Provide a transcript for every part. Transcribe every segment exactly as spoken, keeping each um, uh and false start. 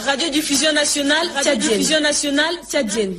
Radiodiffusion nationale Radiodiffusion nationale tchadienne.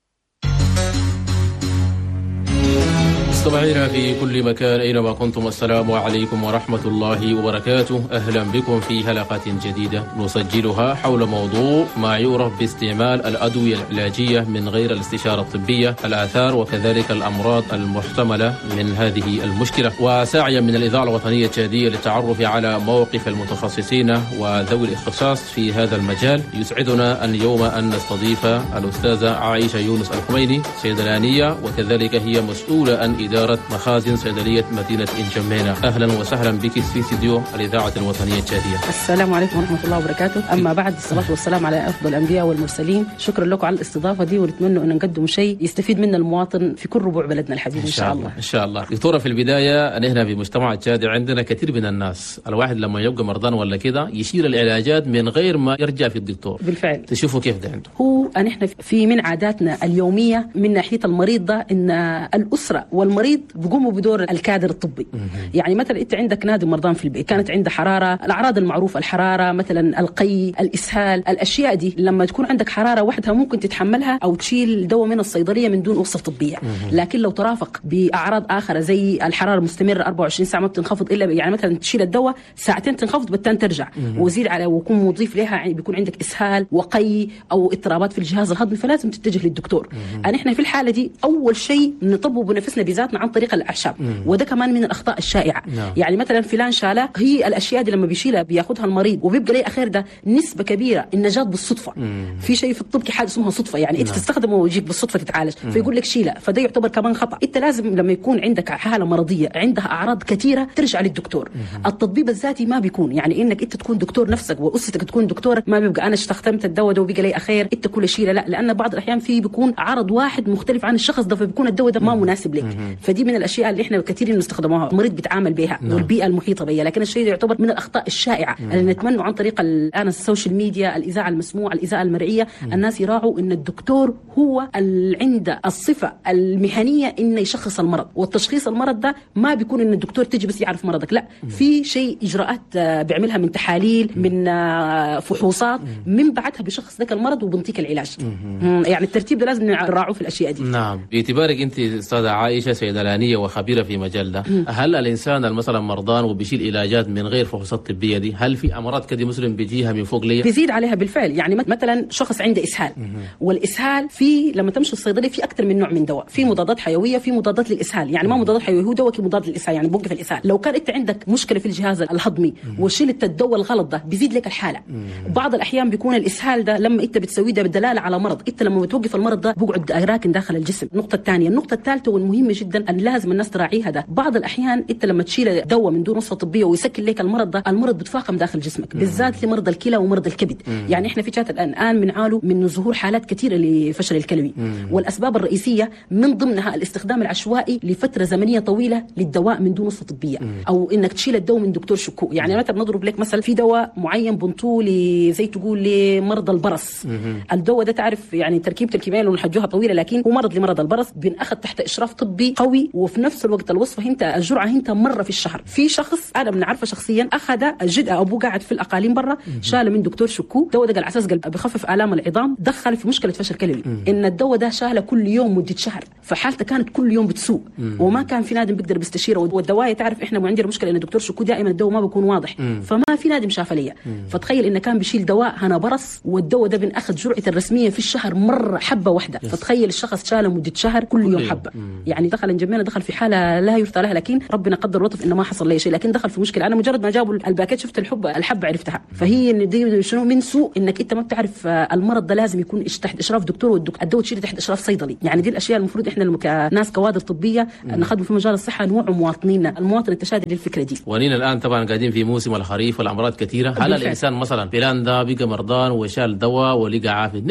مستمعينا في كل مكان أينما كنتم، السلام عليكم ورحمة الله وبركاته. أهلا بكم في حلقة جديدة نسجلها حول موضوع ما يعرف باستعمال الأدوية العلاجية من غير الاستشارة الطبية، الآثار وكذلك الأمراض المحتملة من هذه المشكلة. وساعيا من الإذاعة الوطنية التشادية للتعرف على موقف المتخصصين وذوي الاختصاص في هذا المجال، يسعدنا اليوم أن نستضيف الأستاذة عائشة يونس الخميني، صيدلانية وكذلك هي مسؤولة عن إدارة مخازن صيدلية مدينة إنجمينا. أهلا وسهلا بك في استديو الإذاعة الوطنية التشادية. السلام عليكم ورحمة الله وبركاته. أما بعد، الصلاة والسلام على أفضل الأنبياء والمرسلين. شكرا لكم على الاستضافة دي، ونتمنى أن نقدم شيء يستفيد منه المواطن في كل ربوع بلدنا الحبيب إن شاء الله. إن شاء الله. دكتورة، في البداية نحن في مجتمع التشادي عندنا كثير من الناس، الواحد لما يبقى مرضان ولا كده يشيل العلاجات من غير ما يرجع في الدكتور. بالفعل. تشوفوا كيف ده عنده؟ هو نحن في من عاداتنا اليومية من ناحية المريض ده إن الأسرة والمريض بيقوموا بدور الكادر الطبي. يعني مثلا انت عندك نادي مرضان في البيت، كانت عنده حراره، الاعراض المعروفه الحراره مثلا القي، الاسهال، الاشياء دي لما تكون عندك حراره وحدها ممكن تتحملها او تشيل دواء من الصيدليه من دون وصفه طبيه. لكن لو ترافق باعراض اخرى زي الحراره المستمره أربعة وعشرين ساعه ما بتنخفض الا يعني مثلا تشيل الدواء ساعتين تنخفض بالتالي ترجع، وزيد على ويكون مضيف لها بيكون عندك اسهال وقي او اضطرابات في الجهاز الهضمي، فلازم تتجه للدكتور. احنا في الحاله دي اول شيء نطبه بنفسنا بذاتنا عن طريق الاعشاب، وده كمان من الاخطاء الشائعه. نعم. يعني مثلا فلان شاله، هي الاشياء دي لما بيشيلها بياخذها المريض وبيبقى ليه اخير ده نسبه كبيره النجاه بالصدفه. مم. في شيء في الطب حاجه اسمها صدفه، يعني انت نعم. تستخدمه ويجيك بالصدفه تتعالج، مم. فيقول لك شيلها، فده يعتبر كمان خطا. انت لازم لما يكون عندك حاله مرضيه عندها اعراض كثيره ترجع للدكتور. مم. التطبيب الذاتي ما بيكون يعني انك انت تكون دكتور نفسك واسرتك تكون دكتورك، ما بيبقى انا استخدمت الدواء ده وبقى لي اخير انت كل شيله، لا، لان بعض الاحيان في بيكون عرض واحد مختلف عن الشخص ده، فبيكون الدواء ده ما مناسب لك. مم. فدي من الاشياء اللي احنا كثير بنستخدموها، المريض بيتعامل بها. نعم. والبيئه المحيطه بها، لكن الشيء يعتبر من الاخطاء الشائعه. نعم. اللي نتمنى عن طريق الان السوشيال ميديا، الاذاعه المسموعه، الاذاعه المرئيه. نعم. الناس يراعوا ان الدكتور هو اللي عنده الصفه المهنيه انه يشخص المرض، والتشخيص المرض ده ما بيكون ان الدكتور تيجي بس يعرف مرضك، لا. نعم. في شيء اجراءات بيعملها من تحاليل، من فحوصات، من بعدها بشخص ذاك المرض وبنطيك العلاج. نعم. يعني الترتيب ده لازم نراعوه في الاشياء دي. نعم. باعتبارك انت استاذه عائشه صيدلانيه وخبيره في مجال ده، هل الانسان مثلا مرضان وبيشيل علاجات من غير فحوصات طبيه دي، هل في امراض كده مسلم بيجيها من فوق ليه؟ بيزيد عليها بالفعل. يعني مثلا شخص عنده اسهال، والاسهال في لما تمشي الصيدليه في اكثر من نوع من دواء، في مضادات حيويه، في مضادات للاسهال، يعني ما مضادات حيويه، هو دواء مضاد للاسهال يعني بوقف الاسهال. لو كان انت عندك مشكله في الجهاز الهضمي وشلت الدواء الغلط ده بيزيد لك الحاله. بعض الاحيان بيكون الاسهال ده لما انت بتسويه ده بالدلاله على مرض، انت لما بتوقف المرض ده بيقعد راكن داخل الجسم. النقطه الثانيه، النقطه الثالثه والمهمه جدا ان لازم الناس تراعيها، ده بعض الاحيان انت لما تشيل دواء من دون وصفه طبيه ويسكن لك المرض ده، المرض بتفاقم داخل جسمك، بالذات لمرضى الكلى ومرضى الكبد. مم. يعني احنا في شات الان بنعانوا من ظهور حالات كثيره لفشل الكلوي. مم. والاسباب الرئيسيه من ضمنها الاستخدام العشوائي لفتره زمنيه طويله للدواء من دون وصفه طبيه، مم. او انك تشيل الدواء من دكتور شكوك. يعني مثلا نضرب لك مثلا في دواء معين بنطوه زي تقول لمرضى البرص. مم. الدواء ده تعرف يعني تركيبه الكيميائيه ونحجوها طويله، لكن هو مرض لمرض البرص بينأخذ تحت اشراف طبي قوي، وفي نفس الوقت الوصفه انت الجرعه انت مره في الشهر. في شخص انا بنعرفه شخصيا اخذ الجد ابوه قاعد في الاقاليم برا، شال من دكتور شكوك دواء ده على اساس قلب بخفف الام العظام، دخل في مشكله فشل كلوي. ان الدواء ده شاله كل يوم مده شهر، فحالته كانت كل يوم بتسوء، وما كان في نادم بيقدر بيستشيره. والدواء تعرف احنا عندنا مشكله ان الدكتور شكوك دائما الدواء ما بيكون واضح، فما في نادم شاف ليا. فتخيل انه كان بيشيل دواء هنا برص، والدواء ده بناخذ جرعته الرسميه في الشهر مره حبه واحده. فتخيل الشخص شاله مده شهر كل يوم حبه. يعني دخل انجمينا دخل في حاله لا يرثى لها، لكن ربنا قدر لطف انه ما حصل لي شيء، لكن دخل في مشكله. انا مجرد ما جابوا الباكيت شفت الحب الحبه عرفتها. فهي ان دي شنو من سوء انك انت ما بتعرف المرض ده لازم يكون تحت اشراف دكتور، والدواء تشيله تحت اشراف صيدلي. يعني دي الاشياء المفروض احنا كناس كوادر طبيه نخدم في مجال الصحه نوعوا مواطنينا، المواطن التشادي للفكره دي. ونينا الان طبعا قاعدين في موسم الخريف والامراض كثيره، هل الانسان مثلا فلان ده بقى مرضان وشال دواء ولقى عافي،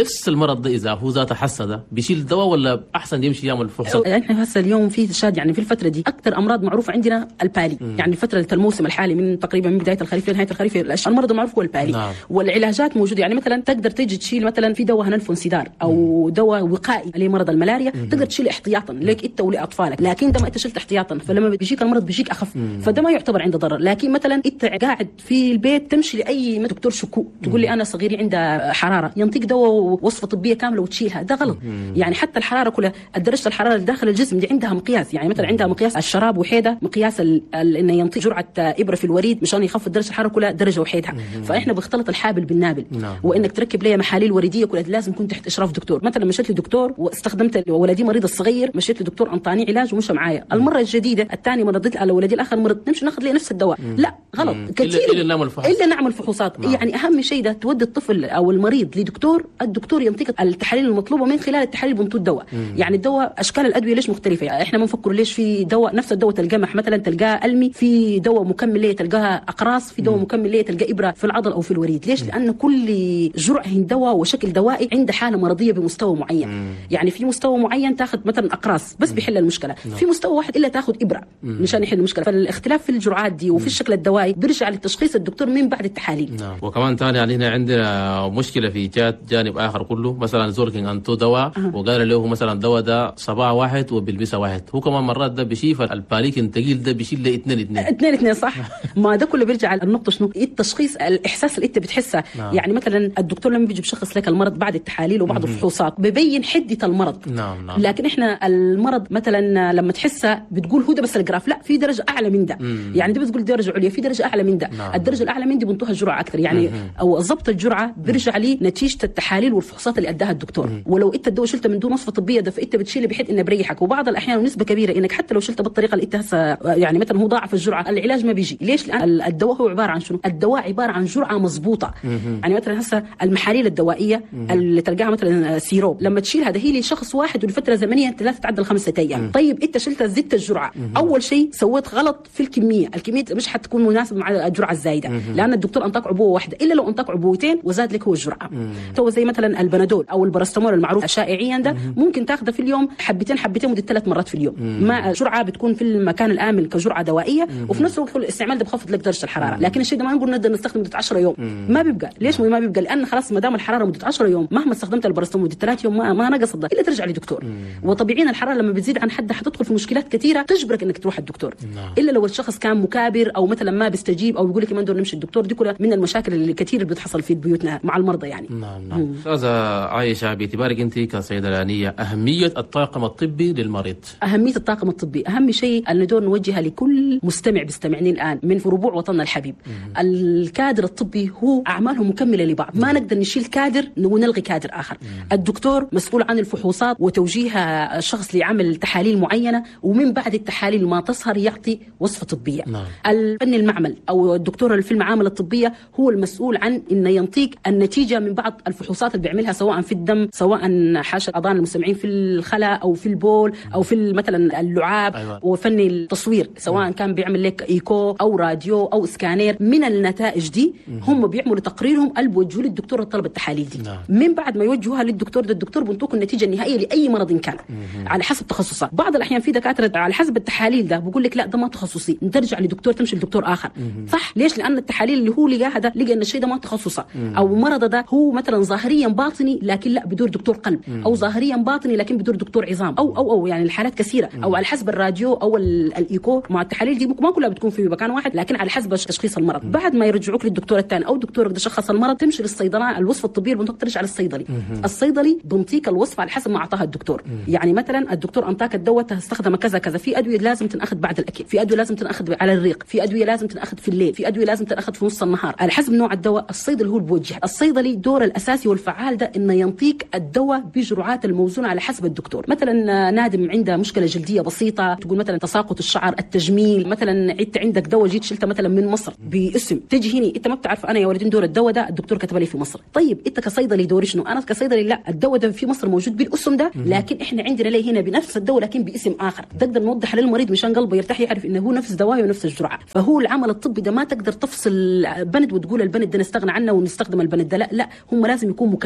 نفس المرض ده اذا هو ذاته حسه ده بيشيل الدواء ولا احسن يمشي يعمل فحوصات؟ احنا هسه اليوم في شاد يعني في الفتره دي اكثر امراض معروفه عندنا البالي. مم. يعني فتره الموسم الحالي من تقريبا من بدايه الخريف لنهايه الخريف المرض المعروف هو البالي. نعم. والعلاجات موجوده، يعني مثلا تقدر تيجي تشيل مثلا في دواء هنلفونسيدار او دواء وقائي لمرض الملاريا. مم. تقدر تشيل احتياطا لك انت ولاطفالك، لكن ده ما انت شلت احتياطا فلما بيجيك المرض بيجيك اخف. مم. فده ما يعتبر عنده ضرر. لكن مثلا انت قاعد في البيت تمشي لاي دكتور شكو تقول لي انا صغيري عنده حراره، ينطيك دواء ووصفه طبيه كامله وتشيلها، ده غلط. مم. يعني حتى الحراره كلها درجه الحراره اللي داخل الجسم دي عندها مقياس، يعني مثلا عندها مقياس الشراب وحيده، مقياس انه ينطيك جرعه ابره في الوريد مشان يخفض درجه الحراره كلها درجه وحيدها. فاحنا بنختلط الحابل بالنابل. نعم. وانك تركب لي محاليل ورديه كلها لازم يكون تحت اشراف دكتور. مثلا مشيت لدكتور واستخدمت ولدي مريض الصغير، مشيت لدكتور انطاني علاج ومشى معايا. المره الجديده الثاني مرضت على ولدي الاخر مرض، نمشي ناخذ لي نفس الدواء. مم. لا غلط مم. كثير الا نعمل فحوصات الا نعمل فحوصات. نعم. يعني اهم شيء ده تودي الطفل او المريض لدكتور، الدكتور ينطيك التحاليل المطلوبه من خلال التحاليل بنطوا الدواء. مم. يعني الدواء اشكال الادويه ليش مختلفه؟ يعني احنا بنفكر ليش في دواء نفس الدواء تلقاه مثلا تلقاه المي، في دواء مكمل ليه تلقاها اقراص، في دواء مكمل ليه تلقاه ابره في العضل او في الوريد. ليش؟ لان كل جرعه من دواء وشكل دوائي عنده حاله مرضيه بمستوى معين. مم. يعني في مستوى معين تاخذ مثلا اقراص بس بيحل المشكله. مم. في مستوى واحد الا تاخذ ابره مشان يحل المشكله. فالاختلاف في الجرعات دي وفي الشكل الدوائي بيرجع للتشخيص الدكتور من بعد التحاليل. نعم. وكمان ثاني يعني هنا عندنا مشكله في جات جانب اخر كله، مثلا زوركين انتو دواء أه. وقال له مثلا دواء ده صباح واحد وبالبسه واحد، هو كمان مرات ده بيشيل الباليكين الثقيل ده بيشيل له اثنين اثنين اثنين اثنين صح. ما ده كله بيرجع على النقطه شنو؟ التشخيص، الاحساس اللي انت بتحسه. نعم. يعني مثلا الدكتور لما بيجي بيشخص لك المرض بعد التحاليل وبعد الفحوصات ببين حده المرض. نعم نعم. لكن احنا المرض مثلا لما تحسه بتقول هو ده بس الجراف، لا في درجه اعلى من ده. مم. يعني دي بتقول درجه عليا، في درجه اعلى من ده. نعم. الدرجه الاعلى من دي بنطوها الجرعه اكثر، يعني مم. او ضبط الجرعه بيرجع لي نتيجه التحاليل والفحوصات اللي اداها الدكتور. مم. ولو انت الدواء شلته من دون وصفه طبيه ده فانت بتشيله بحيث انه بريحك، وبعض الاحيان ونسبه كبيره انك حتى لو شلته بالطريقه اللي انت هسه يعني مثلا هو ضاعف الجرعه العلاج ما بيجي. ليش؟ لان الدواء هو عباره عن شنو؟ الدواء عباره عن جرعه مضبوطه. يعني مثلا هسه المحاليل الدوائيه مم. اللي تلقاها مثلا سيروب لما تشيلها ده هي لشخص واحد ولفتره زمنيه لا تتعدى خمسة ايام. طيب انت شلتها زدت الجرعه، مم. اول شيء سويت غلط في الكميه، الكميه مش حتكون مناسبه مع الجرعه الزايده. مم. لان الدكتور انطاك عبوه واحده، الا لو انطاك عبوتين وزاد لك هو الجرعه. تو زي مثلا البنادول او البارستامول المعروف شائعيا ده مم. ممكن تاخذه في اليوم حبتين حبتين مده ثلاث مرات في اليوم. مم. ما جرعه بتكون في المكان الامن كجرعه دوائيه، مم. وفي نفس الوقت الاستعمال ده بخفض لك درجه الحراره. مم. لكن الشيء ده ما نقول نقدر نستخدم مده عشرة يوم. مم. ما بيبقى. ليش ما بيبقى؟ لان خلاص ما دام الحراره مده عشرة يوم مهما استخدمت البارستامول مده ثلاث يوم ما, ما نقص الا ترجع لدكتور. مم. وطبيعيا الحراره لما بتزيد عن حدها حتدخل في مشكلات كثيره تجبرك انك تروح الدكتور. نعم. الا لو الشخص كان مكابر او مثلا ما بيستجيب او يقول لك ما ندور نمشي الدكتور، دي كلها من المشاكل اللي كثير اللي بتحصل في بيوتنا مع المرضى يعني. نعم نعم. استاذه عائشه، باعتبارك انت كصيدلانيه اهميه الطاقم الطبي للمريض. اهميه الطاقم الطبي اهم شيء ان ندور نوجهها لكل مستمع بيستمعني الان من ربوع وطننا الحبيب. مم. الكادر الطبي هو اعماله مكمله لبعض. مم. ما نقدر نشيل كادر ونلغي كادر اخر. مم. الدكتور مسؤول عن الفحوصات وتوجيه الشخص لعمل تحاليل معينه، ومن بعد التحاليل ما تظهر يعطي وصفه طبيه. نعم. الفني المعمل او الدكتور اللي في المعامل الطبيه هو المسؤول عن انه ينطيك النتيجه من بعض الفحوصات اللي بيعملها سواء في الدم، سواء حاشا الاذان المستمعين في الخلاء او في البول او في مثلا اللعاب. أيوة. وفني التصوير سواء كان بيعمل لك ايكو او راديو او اسكانير. من النتائج دي هم بيعملوا تقريرهم اللي بيوجهوا للدكتور الطلب التحاليل دي. نعم. من بعد ما يوجهوها للدكتور ده الدكتور بنطوك النتيجه النهائيه لاي مرض كان مم. على حسب تخصصه. بعض الاحيان في دكاتره على حسب التحاليل ده بقول لك لا ده ما تخصصي، ترجع لدكتور تمشي لدكتور اخر. مم. صح. ليش؟ لان التحاليل اللي هو لقاها ده لقى ان الشيء ده ما تخصصه. مم. او مرض ده هو مثلا ظاهريا باطني لكن لا بدور دكتور قلب. مم. او ظاهريا باطني لكن بدور دكتور عظام او او او يعني الحالات كثيره. مم. او على حسب الراديو او الايكو. مع التحاليل دي ما كلها بتكون في مكان واحد لكن على حسب تشخيص المرض. مم. بعد ما يرجعوك للدكتور الثاني او دكتور ده شخص المرض تمشي للصيدله الوصفه الطبيه بنطق ترجع للصيدلي. مم. الصيدلي بنطيك الوصفه على حسب ما اعطاها الدكتور. مم. يعني مثلا الدكتور انطاك الدواء تستخدمه كذا كذا، في ادويه لازم تنأخذ بعد الاكل، في ادويه لازم تنأخذ على الريق، في ادويه لازم تنأخذ في الليل، في ادويه لازم تنأخذ في نص النهار، على حسب نوع الدواء. الصيدلي هو اللي بوجه. الصيدلي دور الاساسي والفعال ده انه ينطيك الدواء بجرعات الموزونه على حسب الدكتور. مثلا نادم عنده مشكله جلديه بسيطه، تقول مثلا تساقط الشعر، التجميل، مثلا انت عندك دواء جيت شلته مثلا من مصر باسم، تجي هنا انت ما بتعرف انا يا ولدين دور الدواء ده الدكتور كتب لي في مصر. طيب انت كصيدلي دوري شنو؟ انا كصيدلي لا الدواء ده في مصر موجود بالاسم ده، لكن احنا عندنا ليه هنا بنفس الدواء لكن باسم اخر. تقدر نوضح للمريض مشان قلبه يرتاح يعرف انه هو نفس دواء ونفس الجرعه. فهو العمل الطبي ده ما تقدر تفصل بند وتقول البند ده نستغنى عنه ونستخدم البند ده، لا لا هم لازم يكون مكملين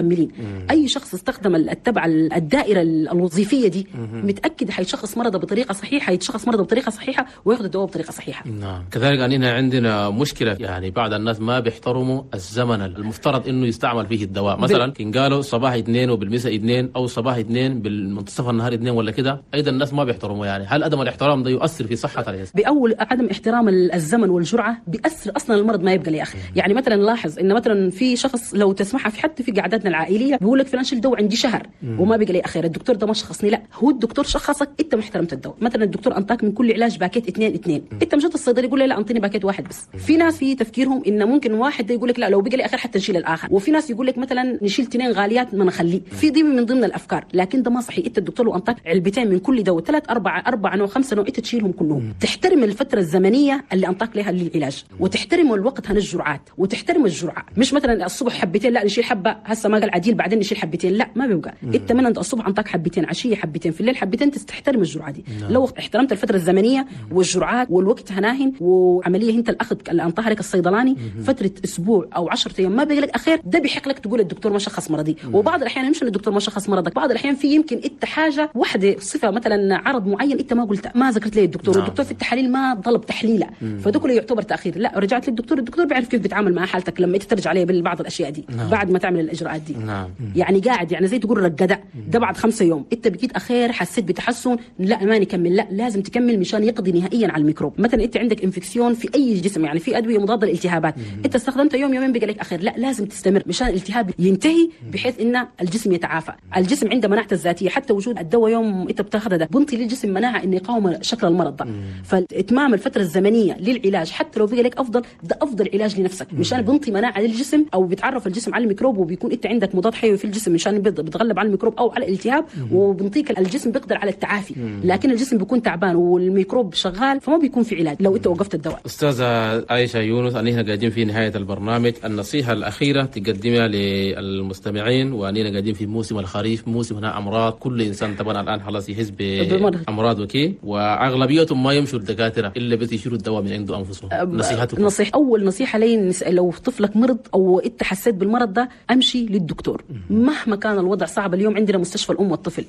مكملين. مم. اي شخص استخدم التبع الدائره الوظيفيه دي مم. متاكد حيشخص مرضه بطريقه صحيحه، يتشخص مرضه بطريقه صحيحه وياخذ الدواء بطريقه صحيحه. نعم. كذلك أننا عندنا مشكله، يعني بعض الناس ما بيحترموا الزمن المفترض انه يستعمل فيه الدواء، مثلا كان قالوا صباح اثنين وبالمساء اثنين او صباح اثنين بالمنتصف النهار اثنين ولا كده، ايضا الناس ما بيحترموا. يعني هل عدم الاحترام ده يؤثر في صحه الانسان؟ باول عدم احترام الزمن والجرعه بيأثر اصلا المرض ما يبقى لي اخر. يعني مثلا لاحظ ان مثلا في شخص لو تسمعها في حتى في قعداتنا العائليه بيقول لك فلان شيل دواء عندي شهر مم. وما بقى لي اخر، الدكتور ده ما شخصني. لا، هو الدكتور شخصك، انت ما احترمت الدواء. مثلا الدكتور انطاك من كل علاج باكيت اثنين اثنين، انت مشيت الصيدلي يقول لي لا انطيني باكيت واحد بس. مم. في ناس في تفكيرهم ان ممكن واحد ده يقول لك لا لو بقى لي اخر حتى نشيل الاخر، وفي ناس يقول لك مثلا نشيل اثنين غاليات ما نخليه. في دي من ضمن الافكار، لكن ده ما صحيح. انت الدكتور لو انطاك علبتين من كل دواء، ثلاث اربع اربع نوع خمسه نوع، انت تشيلهم كلهم. مم. تحترم الفتره الزمنيه اللي انطاك لها للعلاج، وتحترم الوقت هن الجرعات، وتحترم الجرعه. مش مثلا الصبح حبتين لا نشيل حبه، هسه ما قال عديل بعدين نشيل حبتين، لا ما بيبقى. مم. انت من انت الصبح انطاك حبتين، عشيه حبتين، في الليل حبتين، تحترم الجرعه دي. مم. لو احترمت الفتره الزمنيه مم. والجرعات والوقت هناهن، وعمليه انت الاخذ اللي انطاها لك الصيدلاني مم. فتره اسبوع او عشرة ايام ما بيجي لك اخير، ده بيحق لك تقول الدكتور ما شخص مرضي. مم. وبعض الاحيان مش الدكتور ما شخص مرضك، بعض الاحيان في يمكن انت حاجه واحده صفه مثلا عرض معين انت ما قلت ما ذكرت لي الدكتور. نعم. والدكتور في التحاليل ما طلب تحليله، فده كله يعتبر تاخير. لا، رجعت للدكتور، الدكتور بيعرف كيف بيتعامل مع حالتك لما انت ترجع عليه ببعض الاشياء دي. نعم. بعد ما تعمل الاجراءات دي. نعم. يعني قاعد يعني زي تقول رقده ده بعد خمسة يوم انت بقيت اخير حسيت بتحسن، لا ما نكمل، لا لازم تكمل مشان يقضي نهائيا على الميكروب. مثلا انت عندك انفكسيون في اي جسم، يعني في ادويه مضاده للالتهابات، انت استخدمتها يوم يومين بقى لك اخير، لا لازم تستمر مشان الالتهاب ينتهي بحيث ان الجسم يتعافى. الجسم عنده مناعته الذاتيه، حتى وجود الدواء يوم انت بتاخذه ده بنطي للجسم مناعه انه يقاوم شكل المرض ده. فاتمام الفتره الزمنيه للعلاج حتى لو بقى لك افضل، ده افضل علاج لنفسك مشان بنطي مناعه للجسم او بتعرف الجسم على الميكروب، وبيكون انت عندك مضاد حيوي في الجسم مشان بتغلب على الميكروب او على الالتهاب، وبنطيك الجسم بيقدر على التعافي. لكن الجسم بيكون تعبان والميكروب شغال فما بيكون في علاج لو انت وقفت الدواء. استاذه عائشه يونس، اننا قاعدين في نهايه البرنامج، النصيحه الاخيره تقدمها للمستمعين، واننا قاعدين في موسم الخريف، موسم هنا امراض، كل انسان طبعا الان خلاص يحس بامراض وكي، واغلبيتهم ما يمشوا الدكاتره الا بس يشيلوا الدواء من عنده انفسهم. نصيحتكم؟ نصيحه اول نصيحه لي لو طفلك مرض او انت حسيت بالمرض ده امشي للدكتور مهما كان الوضع صعب. اليوم عندنا مستشفى الام والطفل،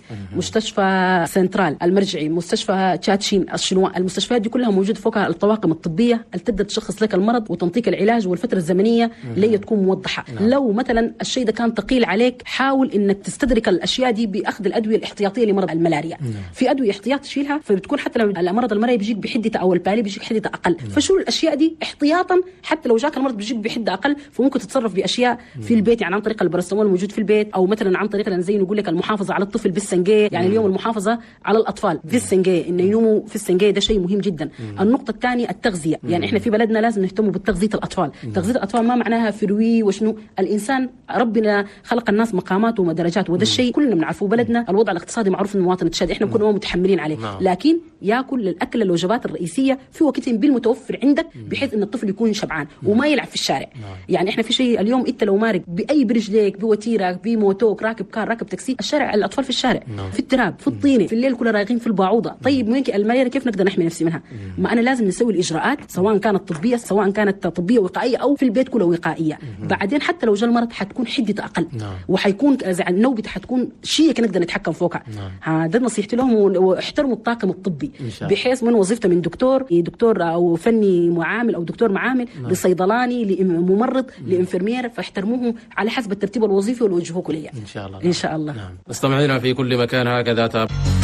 مستشفى سنترال المرجعي، مستشفى تشاتشين الشنوا، المستشفيات دي كلها موجود فوقها الطواقم الطبيه اللي تقدر تشخص لك المرض وتنطيك العلاج، والفتره الزمنيه ليه تكون موضحه. نعم. لو مثلا الشيء ده كان ثقيل عليك حاول انك تستدرك الاشياء دي باخذ الادويه الاحتياطيه لمرض الملاريا. نعم. في ادويه احتياط تشيلها فبتكون حتى لو المرض الملاريا بيجيك بحده او البالي بيجيك حده اقل. نعم. فشو الاشياء دي احتياطا حتى لو جاك المرض بيجيك بحده اقل، فممكن تتصرف باشياء في البيت، يعني عن طريق الباراسيتامول الموجود في البيت، او مثلا عن طريق زي نقول لك المحافظه على الطفل بالسنجيه. يعني اليوم المحافظه على الاطفال بالسنجيه، انه ينوموا في السنجيه، ده شيء مهم جدا. النقطه الثانيه التغذيه، يعني احنا في بلدنا لازم نهتم بتغذيه الاطفال. تغذيه الاطفال ما معناها فروي وشنو، الانسان ربنا خلق الناس مقامات ودرجات، وده الشيء كلنا بنعرفه. بلدنا الوضع الاقتصادي معروف ان المواطن تشاد، احنا كلنا متحملين عليه، لكن ياكل الاكل الوجبات الرئيسيه في وقتهم بالمتوفر عندك بحيث ان الطفل يكون شبعان وما يلعب في الشارع. يعني احنا في شيء اليوم انت لو مارق باي برجليك بوتيرك بموتوك راكب كار راكب تاكسي، الشارع الاطفال في الشارع no. في التراب في الطينه في الليل كلنا رايقين في البعوضه. طيب وين الملاريا كيف نقدر نحمي نفسي منها؟ ما انا لازم نسوي الاجراءات سواء كانت طبيه سواء كانت طبيه وقائيه او في البيت كله وقائيه. بعدين حتى لو جاء المرض حتكون حدته اقل no. وحيكون نوبته حتكون شيء نقدر نتحكم فوقها. no. هذا نصيحتي لهم، واحترموا الطاقم الطبي بحيث من وظيفته من دكتور دكتور او فني معامل او دكتور معامل no. لصيدلاني لممرض no. لانفرمير، فاحترموهم على حسب الترتيب الوظيفي والوجهه كليه ان شاء الله. ان شاء الله. نعم. مستمعينا في كل مكان هكذا تاب...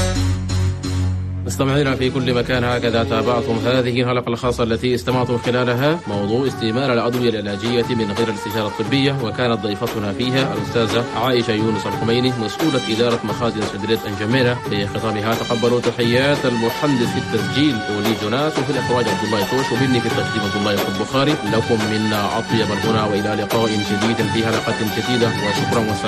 مستمعينا في كل مكان هكذا تابعتم هذه الحلقة الخاصة التي استمعتم خلالها موضوع استعمال الأدوية العلاجية من غير الاستشارة الطبية، وكانت ضيفتنا فيها الأستاذة عائشة يونس الخميني مسؤولة إدارة مخازن صيدلية أنجميرة. في ختامها تقبلوا تحيات المهندس في التسجيل أولي جوناس، وفي الإخراج عبد الله توش، ومني في التقديم عبد الله البخاري. لكم منا أطيب الهنا وإلى لقاء جديد في حلقة جديدة، وشكرا والسلام.